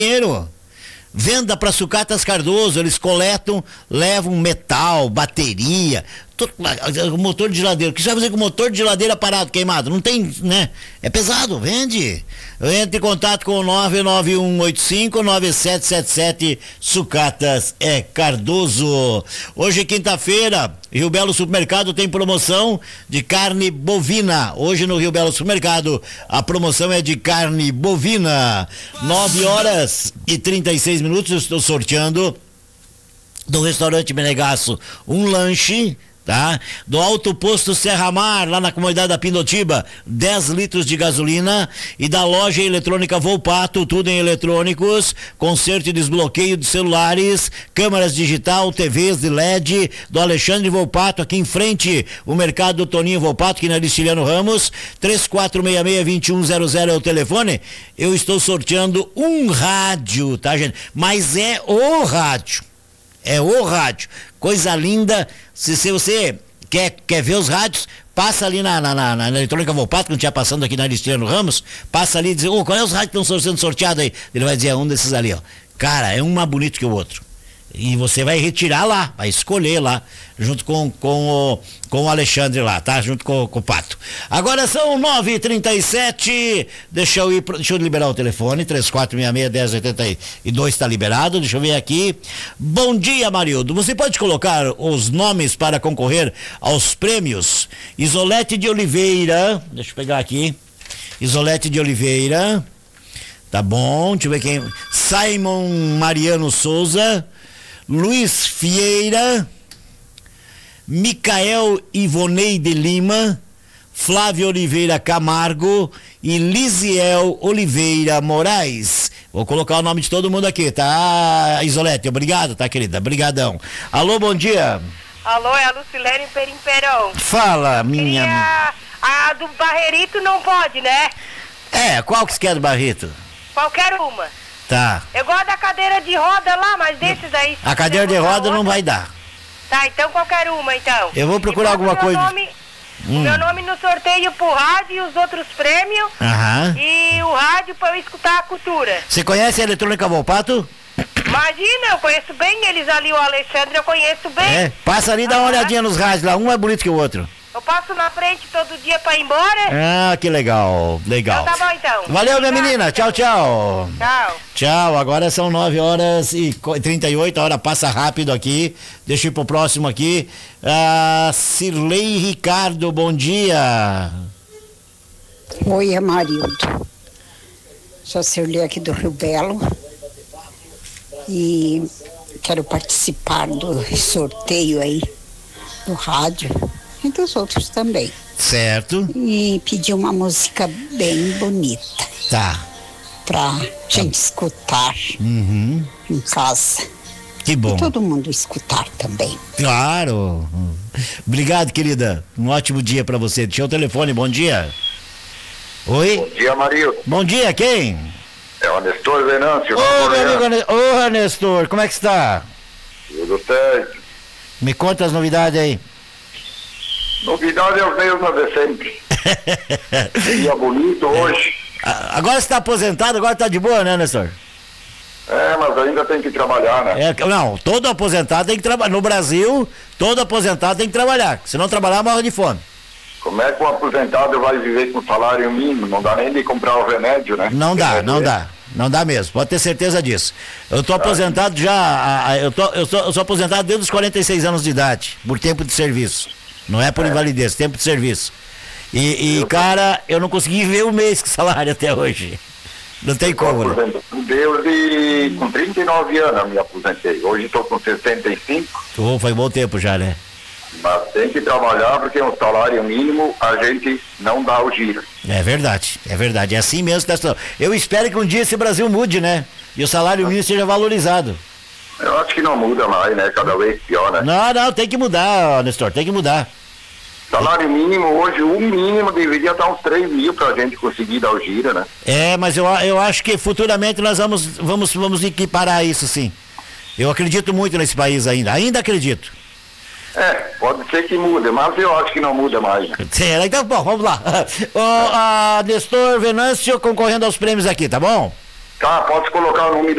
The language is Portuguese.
dinheiro. Venda para Sucatas Cardoso, eles coletam, levam metal, bateria, motor de geladeira. O que você vai fazer com o motor de geladeira parado, queimado? Não tem, né? É pesado, vende. Entre em contato com o 991859777 Sucatas Cardoso. Hoje, quinta-feira, Rio Belo Supermercado tem promoção de carne bovina. Hoje no Rio Belo Supermercado a promoção é de carne bovina. 9h36, eu estou sorteando do restaurante Menegasso um lanche, tá? Do Alto Posto Serra Mar, lá na comunidade da Pindotiba, 10 litros de gasolina, e da loja eletrônica Volpato, tudo em eletrônicos, conserto e desbloqueio de celulares, câmeras digital, TVs de LED, do Alexandre Volpato, aqui em frente, o mercado do Toninho Volpato, aqui na Aristiliano Ramos, 3466-2100 é o telefone. Eu estou sorteando um rádio, tá, gente? Mas é o rádio. É o rádio, coisa linda. Se você quer ver os rádios, passa ali na eletrônica Volpato, quando estiver passando aqui na Aristiliano Ramos, passa ali e diz, qual é os rádios que estão sendo sorteados aí? Ele vai dizer, é um desses ali, ó. Cara, é um mais bonito que o outro. E você vai retirar lá, vai escolher lá, junto com o Alexandre lá, tá? Junto com o Pato. Agora são 9h37, deixa eu liberar o telefone, 3466-1082 tá liberado, deixa eu ver aqui. Bom dia, Marildo, você pode colocar os nomes para concorrer aos prêmios? Isolete de Oliveira, deixa eu pegar aqui, Isolete de Oliveira, tá bom, deixa eu ver quem, Simon Mariano Souza, Luiz Fieira, Micael Ivonei de Lima, Flávio Oliveira Camargo e Lisiel Oliveira Moraes. Vou colocar o nome de todo mundo aqui, tá, Isolete? Obrigado, tá, querida? Brigadão. Alô, bom dia. Alô, é a Lucilene Perimperão. Fala, minha... A do Barreirito não pode, né? Qual que você quer do Barreto? Qualquer uma. Tá. Eu gosto da cadeira de roda lá, mas desses aí... A cadeira de roda não vai dar. Tá, então qualquer uma, então. Eu vou procurar alguma coisa... O meu nome no sorteio pro rádio e os outros prêmios. Aham. E o rádio pra eu escutar a cultura. Você conhece a eletrônica Volpato? Imagina, eu conheço bem eles ali, o Alexandre eu conheço bem. Passa ali e dá uma olhadinha nos rádios lá, um é bonito que o outro. Eu passo na frente todo dia pra ir embora. Ah, que legal, legal. Então tá bom, então. Valeu, minha menina, tchau, tchau. Tchau. Tchau, agora são 9h38, a hora passa rápido aqui. Deixa eu ir pro próximo aqui. Cirlei Ricardo, bom dia. Oi, Amarildo. Sou Cirlei aqui do Rio Belo. E quero participar do sorteio aí do rádio. E dos outros também. Certo. E pedir uma música bem bonita. Tá. Pra gente escutar em casa. Que bom. E todo mundo escutar também. Claro. Obrigado, querida. Um ótimo dia pra você. Deixa o telefone, bom dia. Oi? Bom dia, Mario. Bom dia, quem? É o Nestor Venâncio. Ô, meu amigo, ô, Nestor, como é que está? Tudo certo. Me conta as novidades aí. Novidade é o mesmo de sempre. Dia bonito hoje. Agora você está aposentado, agora está de boa, né, Nestor? Mas ainda tem que trabalhar, né? Não, todo aposentado tem que trabalhar. No Brasil, todo aposentado tem que trabalhar. Se não trabalhar, morre de fome. Como é que o aposentado vai viver com salário mínimo? Não dá nem de comprar o remédio, né? Não dá, não dá. Não dá mesmo, pode ter certeza disso. Eu tô aposentado já, eu sou aposentado desde os 46 anos de idade, por tempo de serviço. Não é por invalidez, tempo de serviço. Cara, eu não consegui ver um mês com salário até hoje. Não tem como, né? Desde com 39 anos eu me aposentei. Hoje estou com 65. Foi bom tempo já, né? Mas tem que trabalhar porque um salário mínimo a gente não dá o giro. É verdade. É assim mesmo que está. Eu espero que um dia esse Brasil mude, né? E o salário mínimo seja valorizado. Eu acho que não muda mais, né? Cada vez pior, né? Não, tem que mudar, Nestor, tem que mudar. Salário mínimo hoje, o mínimo deveria estar uns 3 mil pra gente conseguir dar o giro, né? Mas eu acho que futuramente nós vamos equiparar isso, sim. Eu acredito muito nesse país ainda acredito. Pode ser que mude, mas eu acho que não muda mais. Né? Então, bom, vamos lá. Nestor Venâncio concorrendo aos prêmios aqui, tá bom? Tá, pode colocar o nome